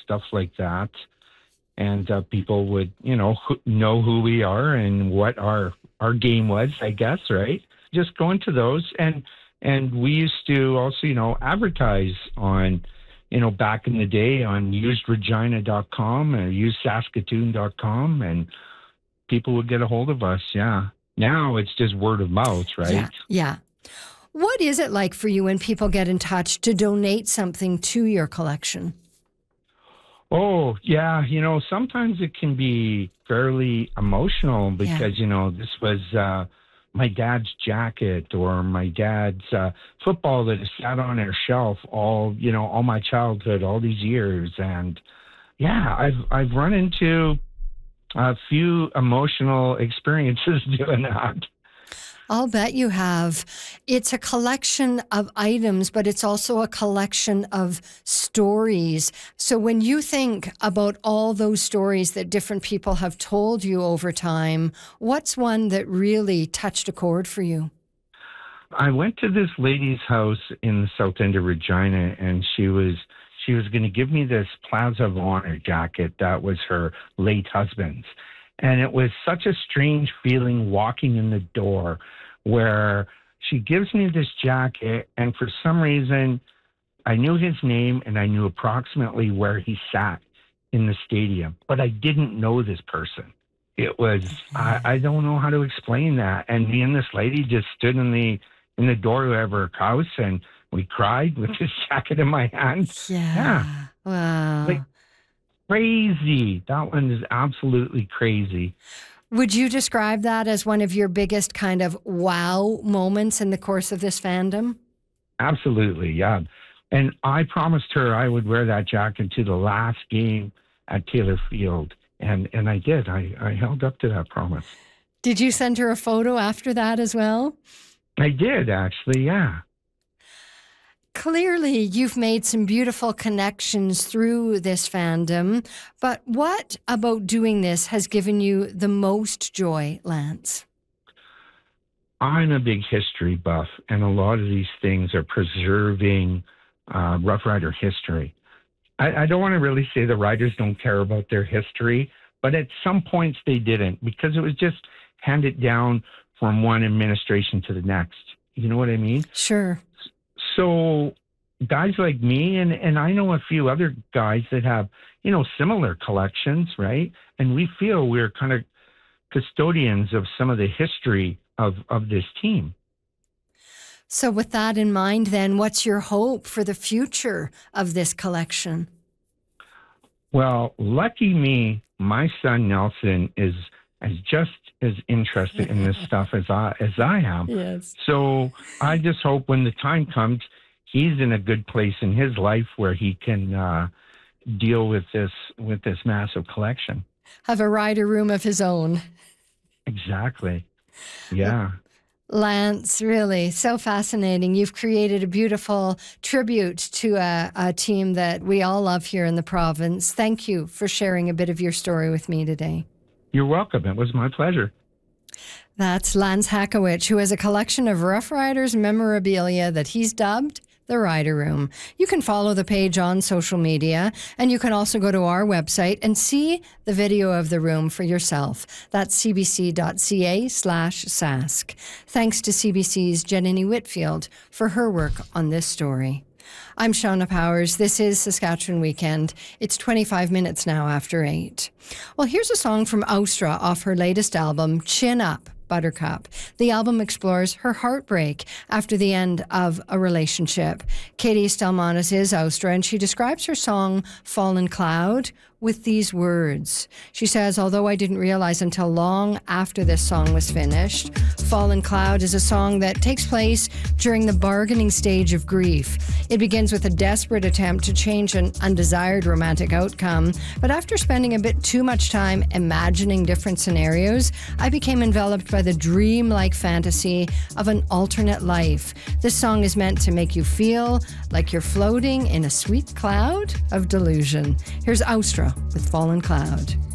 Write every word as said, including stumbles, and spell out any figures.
stuff like that. And uh, people would, you know, who, know who we are and what our our game was, I guess, right? Just going to those. And and we used to also, you know, advertise on, you know, back in the day on used regina dot com or used saskatoon dot com, and people would get a hold of us, yeah. Now it's just word of mouth, right? Yeah, yeah. What is it like for you when people get in touch to donate something to your collection? Oh, yeah. You know, sometimes it can be fairly emotional because, yeah. you know, this was uh, my dad's jacket or my dad's uh, football that has sat on our shelf all, you know, all my childhood, all these years. And yeah, I've, I've run into a few emotional experiences doing that. I'll bet you have. It's a collection of items, but it's also a collection of stories. So when you think about all those stories that different people have told you over time, what's one that really touched a chord for you? I went to this lady's house in the south end of Regina, and she was she was going to give me this Plaza of Honor jacket that was her late husband's. And it was such a strange feeling walking in the door where she gives me this jacket, and for some reason, I knew his name and I knew approximately where he sat in the stadium, but I didn't know this person. It was, I, I don't know how to explain that. And me and this lady just stood in the in the doorway of her house, and we cried with this jacket in my hand. Yeah. yeah. Wow. Like, crazy. That one is absolutely crazy. Would you describe that as one of your biggest kind of wow moments in the course of this fandom? Absolutely, yeah. And I promised her I would wear that jacket to the last game at Taylor Field. And and I did. I, I held up to that promise. Did you send her a photo after that as well? I did, actually, yeah. Clearly, you've made some beautiful connections through this fandom, but what about doing this has given you the most joy, Lance? I'm a big history buff, and a lot of these things are preserving uh, Rough Rider history. I, I don't want to really say the riders don't care about their history, but at some points they didn't, because it was just handed down from one administration to the next. You know what I mean? Sure. So guys like me, and, and I know a few other guys that have, you know, similar collections, right? And we feel we're kind of custodians of some of the history of, of this team. So with that in mind, then, what's your hope for the future of this collection? Well, lucky me, my son Nelson is as just as interested in this stuff as I as I am. Yes. So I just hope when the time comes, he's in a good place in his life where he can uh, deal with this with this massive collection. Have a rider room of his own. Exactly. Yeah. Lance, really so fascinating. You've created a beautiful tribute to a, a team that we all love here in the province. Thank you for sharing a bit of your story with me today. You're welcome. It was my pleasure. That's Lance Hakowicz, who has a collection of Rough Riders memorabilia that he's dubbed the Rider Room. You can follow the page on social media, and you can also go to our website and see the video of the room for yourself. That's cbc.ca slash sask. Thanks to C B C's Jenny Whitfield for her work on this story. I'm Shauna Powers. This is Saskatchewan Weekend. It's twenty-five minutes now after eight. Well, here's a song from Austra off her latest album, Chin Up, Buttercup. The album explores her heartbreak after the end of a relationship. Katie Stelmanis is Austra, and she describes her song, Fallen Cloud, with these words. She says, although I didn't realize until long after this song was finished, Fallen Cloud is a song that takes place during the bargaining stage of grief. It begins with a desperate attempt to change an undesired romantic outcome, but after spending a bit too much time imagining different scenarios, I became enveloped by the dream-like fantasy of an alternate life. This song is meant to make you feel like you're floating in a sweet cloud of delusion. Here's Austra with Fallen Cloud.